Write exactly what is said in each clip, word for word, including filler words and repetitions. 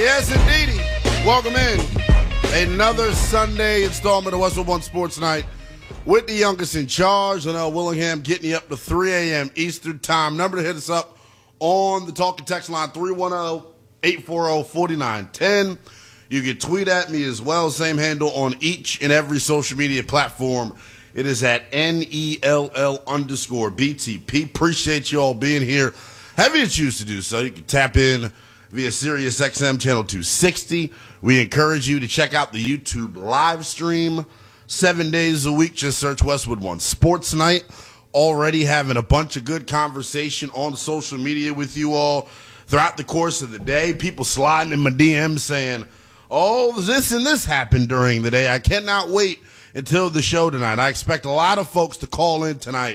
Yes, indeedy. Welcome in. Another Sunday installment of Westwood One Sports Night with the youngest in charge, Linnell Willingham, getting you up to three a.m. Eastern Time. Number to hit us up on the talk and text line, three one zero, eight four zero, four nine one zero. You can tweet at me as well, same handle on each and every social media platform. It is at N E L L underscore B T P. Appreciate you all being here. However you choose to do so, you can tap in via Sirius X M channel two sixty. We encourage you to check out the YouTube live stream seven days a week. Just search Westwood One Sports Night. Already having a bunch of good conversation on social media with you all throughout the course of the day. People sliding in my D Ms saying, oh, this and this happened during the day. I cannot wait until the show tonight. I expect a lot of folks to call in tonight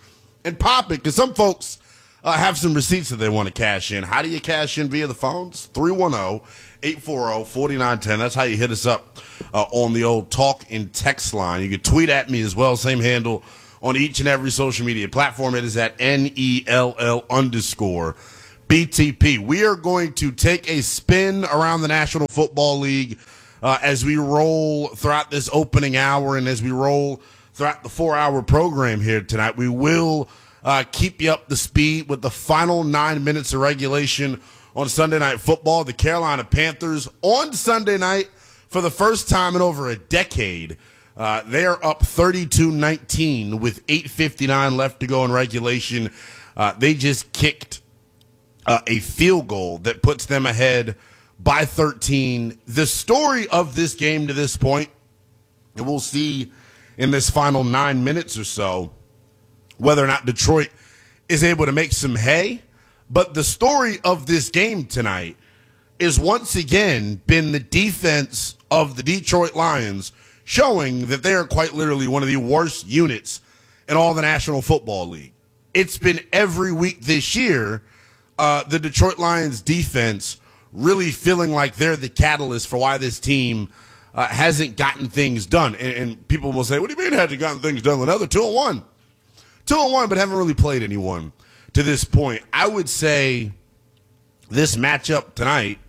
and pop it, because some folks uh, have some receipts that they want to cash in. How do you cash in via the phones? three one zero, eight four zero, four nine one zero. That's how you hit us up uh, on the old talk and text line. You can tweet at me as well, same handle on each and every social media platform. It is at N E L L underscore B T P. We are going to take a spin around the National Football League uh, as we roll throughout this opening hour and as we roll throughout the four-hour program here tonight. We will uh, keep you up to speed with the final nine minutes of regulation on Sunday Night Football. The Carolina Panthers on Sunday night, for the first time in over a decade, uh, they are up thirty-two nineteen with eight fifty-nine left to go in regulation. Uh, they just kicked Uh, a field goal that puts them ahead by thirteen. The story of this game to this point, and we'll see in this final nine minutes or so whether or not Detroit is able to make some hay. But the story of this game tonight is once again been the defense of the Detroit Lions, showing that they are quite literally one of the worst units in all the National Football League. It's been every week this year. Uh, the Detroit Lions defense really feeling like they're the catalyst for why this team uh, hasn't gotten things done. And, and people will say, what do you mean hasn't gotten things done? Another two and one. two and one, but haven't really played anyone to this point. I would say this matchup tonight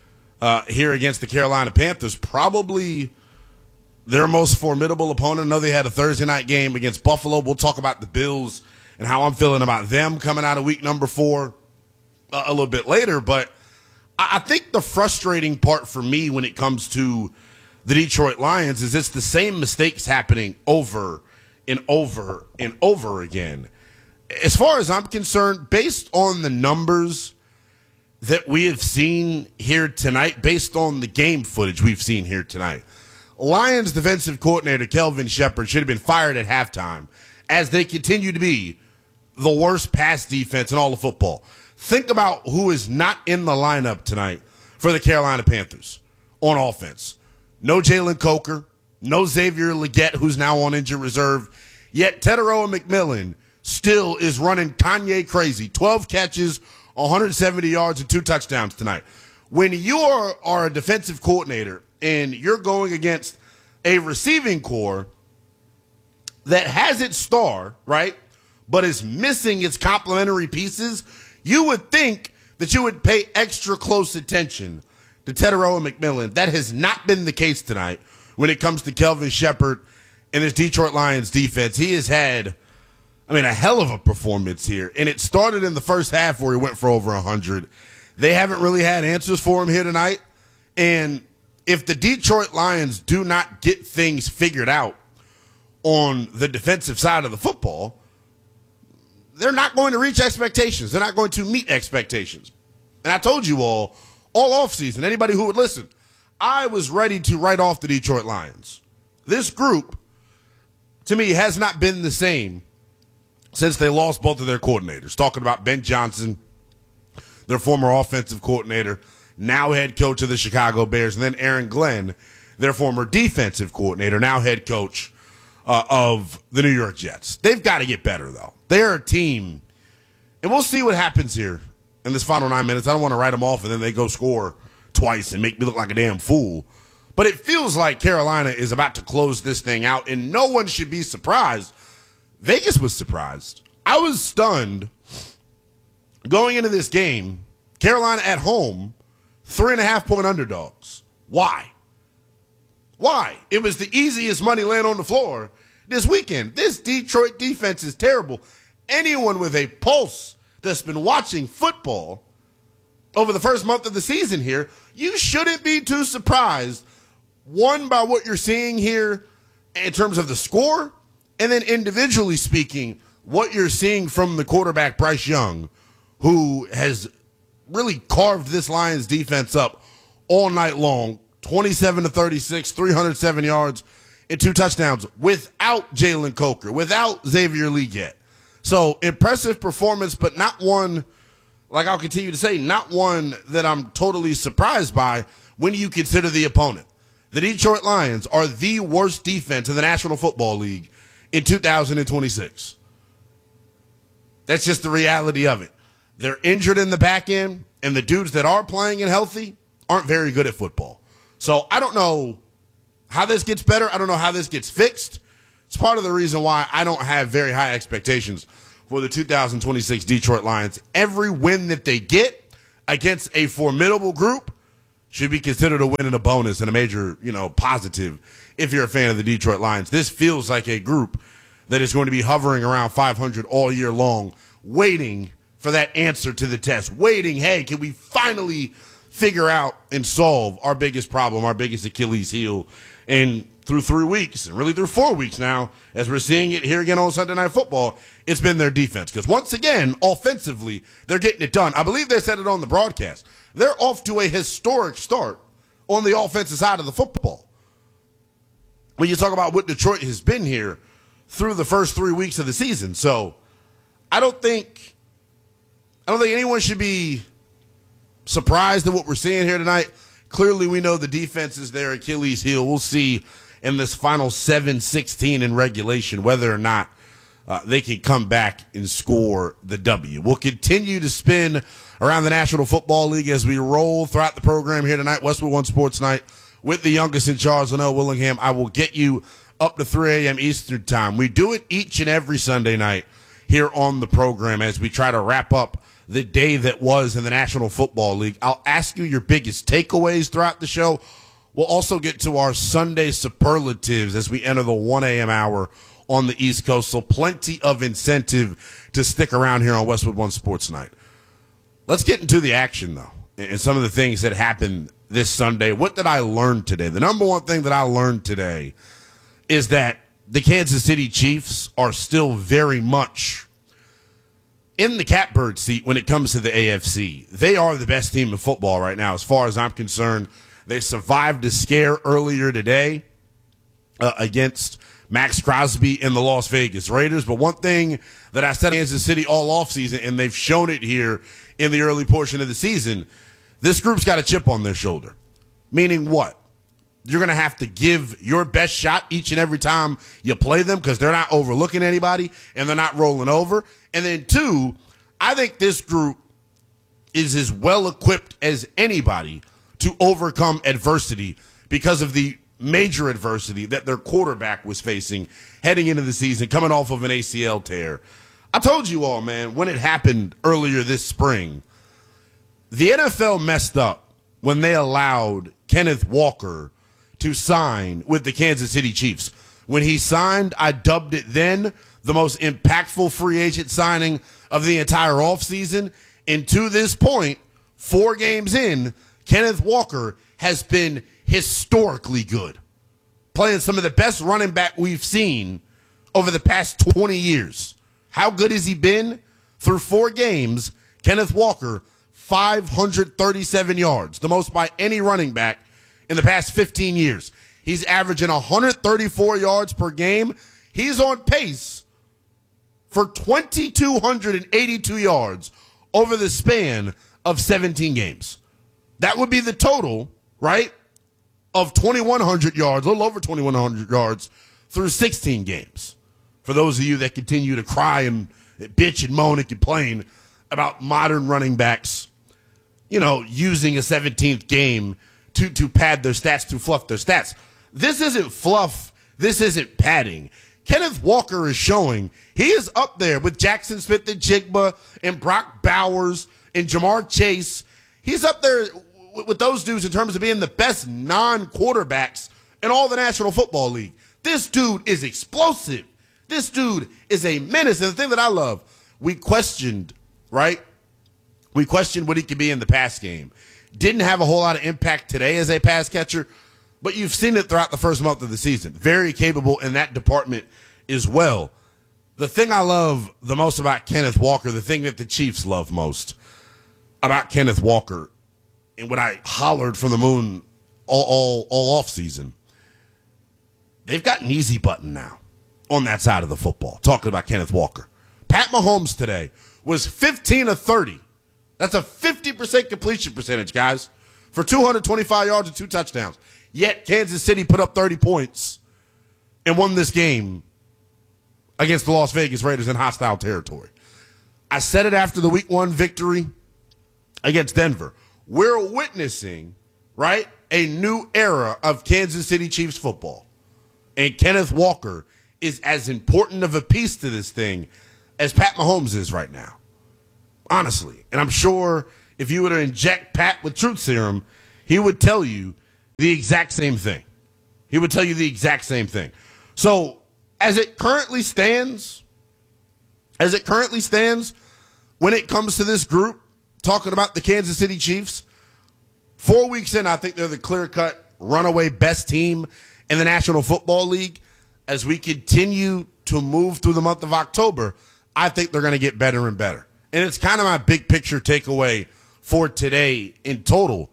uh, here against the Carolina Panthers, probably their most formidable opponent. I know they had a Thursday night game against Buffalo. We'll talk about the Bills and how I'm feeling about them coming out of week number four a little bit later, but I think the frustrating part for me when it comes to the Detroit Lions is it's the same mistakes happening over and over and over again. As far as I'm concerned, based on the numbers that we have seen here tonight, based on the game footage we've seen here tonight, Lions defensive coordinator Kelvin Shepard should have been fired at halftime, as they continue to be the worst pass defense in all of football. Think about who is not in the lineup tonight for the Carolina Panthers on offense. No Jalen Coker, no Xavier Legette, who's now on injured reserve, yet Teteroa McMillan still is running Kanye crazy. twelve catches, one hundred seventy yards, and two touchdowns tonight. When you are, are a defensive coordinator and you're going against a receiving core that has its star, right, but is missing its complementary pieces, you would think that you would pay extra close attention to Teteroa McMillan. That has not been the case tonight when it comes to Kelvin Shepard and his Detroit Lions defense. He has had, I mean, a hell of a performance here. And it started in the first half where he went for over one hundred. They haven't really had answers for him here tonight. And if the Detroit Lions do not get things figured out on the defensive side of the football, they're not going to reach expectations. They're not going to meet expectations. And I told you all, all offseason, anybody who would listen, I was ready to write off the Detroit Lions. This group, to me, has not been the same since they lost both of their coordinators. Talking about Ben Johnson, their former offensive coordinator, now head coach of the Chicago Bears, and then Aaron Glenn, their former defensive coordinator, now head coach uh, of the New York Jets. They've got to get better, though. They're a team, and we'll see what happens here in this final nine minutes. I don't want to write them off, and then they go score twice and make me look like a damn fool. But it feels like Carolina is about to close this thing out, and no one should be surprised. Vegas was surprised. I was stunned going into this game. Carolina at home, three and a half point underdogs. Why? Why? It was the easiest money laying on the floor this weekend. This Detroit defense is terrible. Anyone with a pulse that's been watching football over the first month of the season here, you shouldn't be too surprised, one, by what you're seeing here in terms of the score, and then individually speaking, what you're seeing from the quarterback, Bryce Young, who has really carved this Lions defense up all night long, twenty-seven to thirty-six, three hundred seven yards, and two touchdowns without Jalen Coker, without Xavier Legette. So impressive performance, but not one, like I'll continue to say, not one that I'm totally surprised by when you consider the opponent. The Detroit Lions are the worst defense in the National Football League in two thousand twenty-six. That's just the reality of it. They're injured in the back end, and the dudes that are playing and healthy aren't very good at football. So I don't know how this gets better. I don't know how this gets fixed. It's part of the reason why I don't have very high expectations for the two thousand twenty-six Detroit Lions. Every win that they get against a formidable group should be considered a win and a bonus and a major, you know, positive if you're a fan of the Detroit Lions. This feels like a group that is going to be hovering around five hundred all year long, waiting for that answer to the test, waiting, hey, can we finally figure out and solve our biggest problem, our biggest Achilles heel? And through three weeks, and really through four weeks now, as we're seeing it here again on Sunday Night Football, it's been their defense. Because once again, offensively, they're getting it done. I believe they said it on the broadcast. They're off to a historic start on the offensive side of the football. When you talk about what Detroit has been here through the first three weeks of the season. So I don't think I don't think anyone should be surprised at what we're seeing here tonight. Clearly, we know the defense is their Achilles heel. We'll see in this final seven sixteen in regulation whether or not uh, they can come back and score the W. We'll continue to spin around the National Football League as we roll throughout the program here tonight, Westwood One Sports Night, with the youngest in charge, Linnell Willingham. I will get you up to three a.m. Eastern Time. We do it each and every Sunday night here on the program as we try to wrap up the day that was in the National Football League. I'll ask you your biggest takeaways throughout the show. We'll also get to our Sunday superlatives as we enter the one a.m. hour on the East Coast. So plenty of incentive to stick around here on Westwood One Sports Night. Let's get into the action, though, and some of the things that happened this Sunday. What did I learn today? The number one thing that I learned today is that the Kansas City Chiefs are still very much in the catbird seat when it comes to the A F C. They are the best team in football right now, as far as I'm concerned. They survived a scare earlier today uh, against Max Crosby and the Las Vegas Raiders. But one thing that I said Kansas City all offseason, and they've shown it here in the early portion of the season, this group's got a chip on their shoulder. Meaning what? You're going to have to give your best shot each and every time you play them because they're not overlooking anybody and they're not rolling over. And then, two, I think this group is as well equipped as anybody to overcome adversity because of the major adversity that their quarterback was facing heading into the season, coming off of an A C L tear. I told you all, man, when it happened earlier this spring, the N F L messed up when they allowed Kenneth Walker to sign with the Kansas City Chiefs. When he signed, I dubbed it then the most impactful free agent signing of the entire offseason. And to this point, four games in, Kenneth Walker has been historically good, playing some of the best running back we've seen over the past twenty years. How good has he been? Through four games, Kenneth Walker, five hundred thirty-seven yards, the most by any running back in the past fifteen years. He's averaging one hundred thirty-four yards per game. He's on pace for two thousand two hundred eighty-two yards over the span of seventeen games. That would be the total, right, of twenty-one hundred yards, a little over twenty-one hundred yards through sixteen games. For those of you that continue to cry and bitch and moan and complain about modern running backs, you know, using a seventeenth game to, to pad their stats, to fluff their stats. This isn't fluff. This isn't padding. Kenneth Walker is showing he is up there with Jackson Smith and Jigba and Brock Bowers and Jamar Chase. He's up there with those dudes in terms of being the best non-quarterbacks in all the National Football League. This dude is explosive. This dude is a menace. And the thing that I love, we questioned, right? We questioned what he could be in the pass game. Didn't have a whole lot of impact today as a pass catcher, but you've seen it throughout the first month of the season. Very capable in that department as well. The thing I love the most about Kenneth Walker, the thing that the Chiefs love most about Kenneth Walker, and what I hollered from the moon all, all, all off season, they've got an easy button now on that side of the football, talking about Kenneth Walker. Pat Mahomes today was fifteen of thirty. That's a fifty percent completion percentage, guys, for two hundred twenty-five yards and two touchdowns. Yet Kansas City put up thirty points and won this game against the Las Vegas Raiders in hostile territory. I said it after the week one victory against Denver. We're witnessing, right, a new era of Kansas City Chiefs football. And Kenneth Walker is as important of a piece to this thing as Pat Mahomes is right now. Honestly. And I'm sure if you were to inject Pat with truth serum, he would tell you the exact same thing. He would tell you the exact same thing. So as it currently stands, as it currently stands, when it comes to this group, talking about the Kansas City Chiefs, four weeks in, I think they're the clear-cut runaway best team in the National Football League. As we continue to move through the month of October, I think they're going to get better and better. And it's kind of my big picture takeaway for today in total.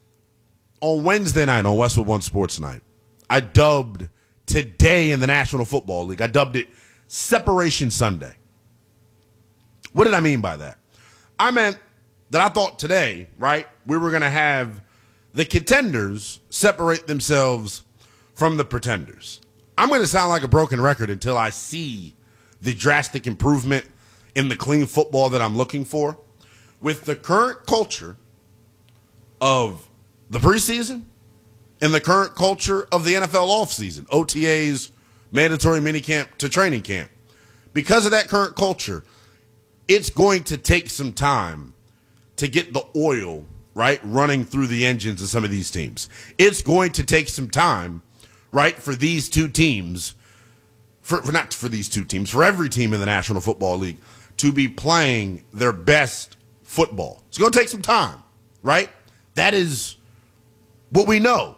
On Wednesday night on Westwood One Sports Night, I dubbed today in the National Football League, I dubbed it Separation Sunday. What did I mean by that? I meant that I thought today, right, we were going to have the contenders separate themselves from the pretenders. I'm going to sound like a broken record until I see the drastic improvement in the clean football that I'm looking for. With the current culture of the preseason and the current culture of the N F L offseason, O T As, mandatory minicamp to training camp, because of that current culture, it's going to take some time to get the oil, right, running through the engines of some of these teams. It's going to take some time, right, for these two teams, for, for not for these two teams, for every team in the National Football League to be playing their best football. It's going to take some time, right? That is what we know.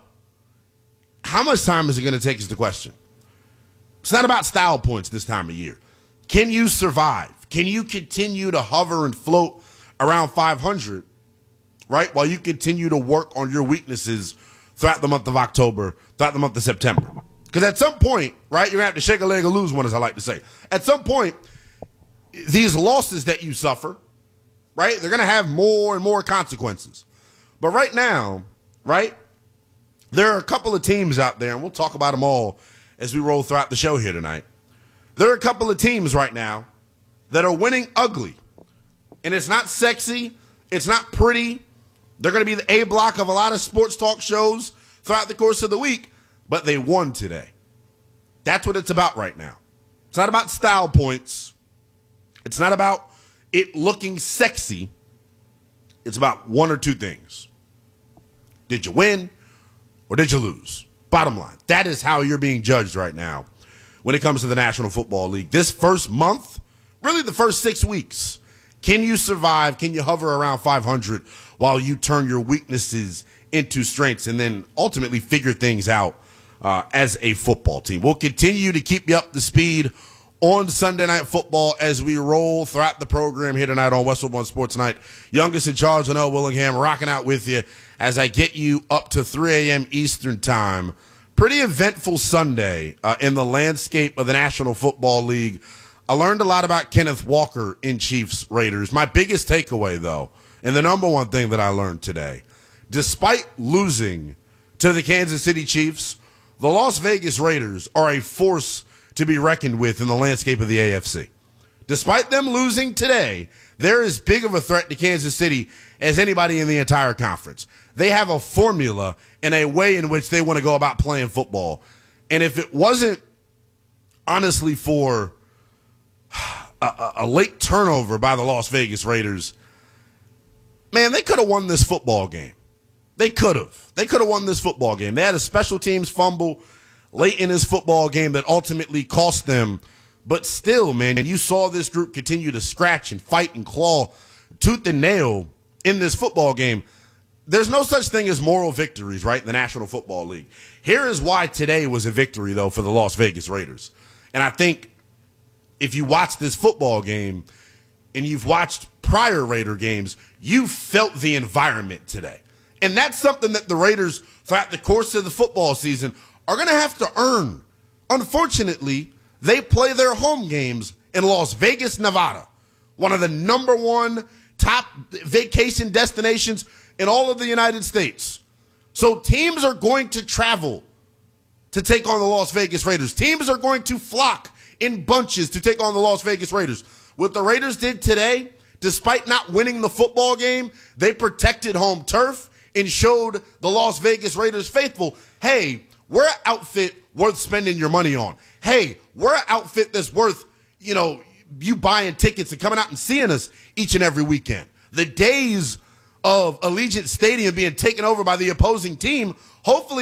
How much time is it going to take is the question. It's not about style points this time of year. Can you survive? Can you continue to hover and float around five hundred, right, while you continue to work on your weaknesses throughout the month of October, throughout the month of September? Because at some point, right, you're going to have to shake a leg or lose one, as I like to say. At some point, these losses that you suffer, right, they're going to have more and more consequences. But right now, right, there are a couple of teams out there, and we'll talk about them all as we roll throughout the show here tonight. There are a couple of teams right now that are winning ugly. And it's not sexy. It's not pretty. They're going to be the A block of a lot of sports talk shows throughout the course of the week, but they won today. That's what it's about right now. It's not about style points. It's not about it looking sexy. It's about one or two things. Did you win or did you lose? Bottom line, that is how you're being judged right now when it comes to the National Football League. This first month, really the first six weeks, can you survive? Can you hover around five hundred while you turn your weaknesses into strengths and then ultimately figure things out uh, as a football team? We'll continue to keep you up to speed on Sunday Night Football as we roll throughout the program here tonight on Westwood One Sports Night. Youngest in charge, Linnell Willingham, rocking out with you as I get you up to three a.m. Eastern time. Pretty eventful Sunday uh, in the landscape of the National Football League. I learned a lot about Kenneth Walker in Chiefs Raiders. My biggest takeaway, though, and the number one thing that I learned today, despite losing to the Kansas City Chiefs, the Las Vegas Raiders are a force to be reckoned with in the landscape of the A F C. Despite them losing today, they're as big of a threat to Kansas City as anybody in the entire conference. They have a formula and a way in which they want to go about playing football. And if it wasn't, honestly, for a, a late turnover by the Las Vegas Raiders, man, they could have won this football game. They could have. They could have won this football game. They had a special teams fumble late in this football game that ultimately cost them. But still, man, and you saw this group continue to scratch and fight and claw tooth and nail in this football game. There's no such thing as moral victories, right, in the National Football League. Here is why today was a victory, though, for the Las Vegas Raiders. And I think if you watch this football game and you've watched prior Raider games, you felt the environment today. And that's something that the Raiders, throughout the course of the football season, are going to have to earn. Unfortunately, they play their home games in Las Vegas, Nevada, one of the number one top vacation destinations in all of the United States. So teams are going to travel to take on the Las Vegas Raiders. Teams are going to flock in bunches to take on the Las Vegas Raiders. What the Raiders did today, despite not winning the football game, they protected home turf and showed the Las Vegas Raiders faithful, hey, we're an outfit worth spending your money on. Hey, we're an outfit that's worth, you know, you buying tickets and coming out and seeing us each and every weekend. The days of Allegiant Stadium being taken over by the opposing team, hopefully